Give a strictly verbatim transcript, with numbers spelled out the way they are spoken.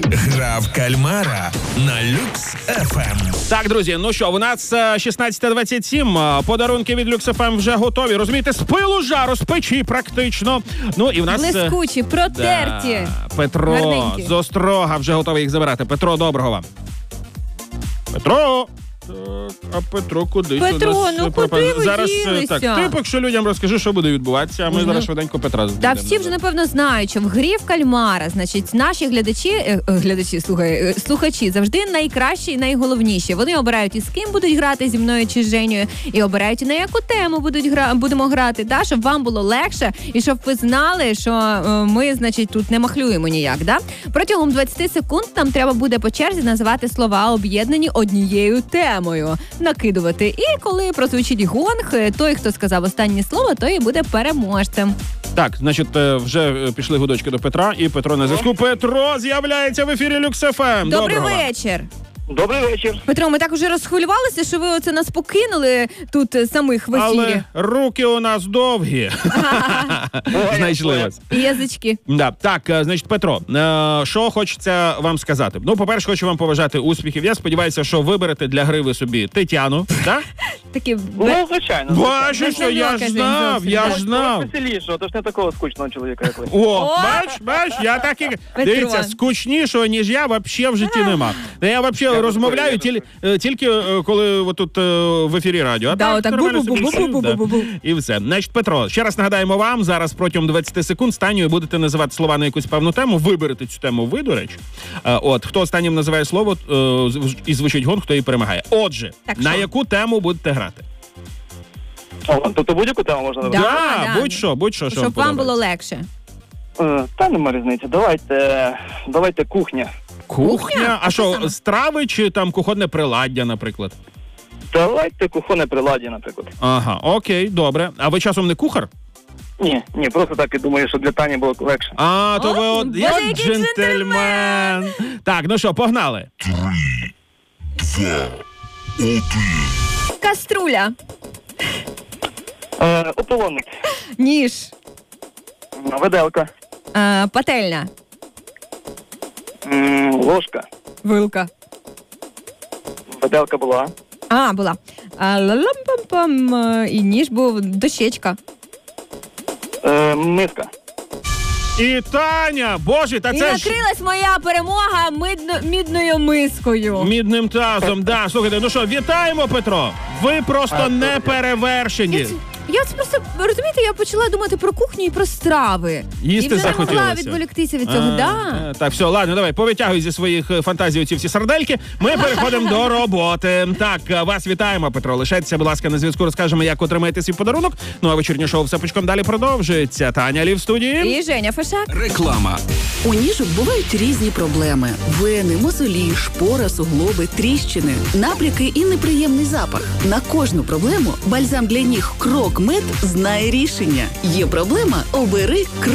Гра в кальмара на Люкс еф ем. Так, друзі, ну що, у нас шістнадцята двадцять сім, подарунки від Люкс еф ем вже готові. Розумієте, з пилу жару, з печі практично. Ну і в нас... Блискучі, протерті. Да, Петро Гарненькі. з Острога вже готовий їх забирати. Петро, доброго вам. Петро! Так, а Петро кудись Петро, у нас ну пропав. куди ви Зараз ділися? так, ти поки що людям розкажи, що буде відбуватися, а ми Мгм. зараз швиденько Петра Та збудемо. всі вже, напевно, знають, що в грі в кальмара, значить, наші глядачі, е, глядачі, слухай, е, слухачі завжди найкращі і найголовніші. Вони обирають, із ким будуть грати, зі мною чи з Женєю, і обирають, на яку тему будуть гра, будемо грати, да? Щоб вам було легше, і щоб ви знали, що е, ми, значить, тут не махлюємо ніяк, да? Протягом двадцять секунд нам треба буде по черзі називати слова, об'єднані однією темою. Накидувати. І коли прозвучить гонг, той, хто сказав останнє слово, той і буде переможцем. Так, значить, е, вже е, пішли гудочки до Петра, і Петро на зв'язку. Петро з'являється в ефірі Люкс еф ем. Добрий Доброго вам. вечір. Добрий вечір. Петро, ми так уже розхвилювалися, що ви оце нас покинули тут е, самих в ефірі. Але руки у нас довгі. Знайшли вас. І язички. Да. Так, е, значить, Петро, е, що хочеться вам сказати? Ну, по-перше, хочу вам побажати успіхів. Я сподіваюся, що виберете для гри ви собі Тетяну, так? Такі бе- Ну, звичайно. Бачиш, що я ж Без знав, зовсім, я так. ж знав. Веселішого, тож не такого скучного чоловіка, як ви. О, О! бач, бач, я так і... Дивіться, скучнішого, ніж я, взагалі в житті нема. Я взагалі розмовляю тіль- е, тільки, е, коли ви тут е, в ефірі радіо. А Да, так, отак нормально собі бу-бу-бу-бу-бу-бу-бу-бу-бу. сидів, да. І все. Значить, Петро, ще раз нагадаємо вам, зараз протягом двадцять секунд Станію будете називати слова на якусь певну тему, виберете цю тему ви, до речі. Е, От, хто останнім називає слово е, з- і звучить гонг, хто і перемагає. Отже, Так на що? яку тему будете грати? О, тобто будь-яку тему можна Да, вибрати? да. будь-що, будь-що, що Щоб вам було подобається. легше. Е, Та нема різниці. Давайте, давайте кухня. Кухня? А А що що, саме? страви чи там кухонне приладдя, наприклад? Давайте кухонне приладдя, наприклад. Ага, окей, добре. А ви часом не кухар? Ні, ні, просто так і думаю, щоб для Тані було легше. А, то О, ви от Боже, як який джентльмен. Так, ну що, погнали. Каструля. Е, ополонник. Ніж. Виделка. Е, пательня. М, Ложка. Вилка. Виделка була. А, була. А, ла-лам-пам-пам. Е, І ніж був. Дощечка. Е, Миска. І Таня, боже, та І це ж накрилась моя перемога мидно, мідною мискою. мідним тазом. Да, слухайте, ну що, вітаємо, Петро. Ви просто не перевершені. Я, це- я це просто, розумієте, я почала думати про кухню і про страви. Їсти і вже не могла захотілося. відволіктися від цього. А, Да. а, Так, все, ладно, давай, повитягуй зі своїх е, фантазій оці всі сардельки. Ми переходимо до роботи. Так, е, вас вітаємо, Петро. Лишайтеся, будь ласка, на зв'язку, розкажемо, як отримаєте свій подарунок. Ну, а вечірнє шоу «Все пучком» далі продовжується. Таня Лів в студії. І Женя Фешак. Реклама. У ніжок бувають різні проблеми: вени, мозолі, шпора, суглоби, тріщини, набряки і неприємний запах. На кожну проблему бальзам для ніг Крок Мед знає рішення. Є проблема – обери Крок.